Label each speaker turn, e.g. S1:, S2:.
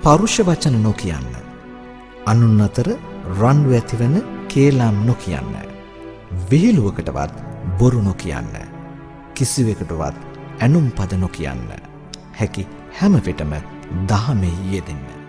S1: පරුෂ වචන නොකියන්න. අනුන් අතර රණ්ඩු ඇතිවන කේලම් නොකියන්න. විහිළුවකටවත් බොරු නොකියන්න. කිසිවෙකුටවත් ඇනුම් පද නොකියන්න. හැකි හැම විටම දහමෙහි යෙදෙන්න.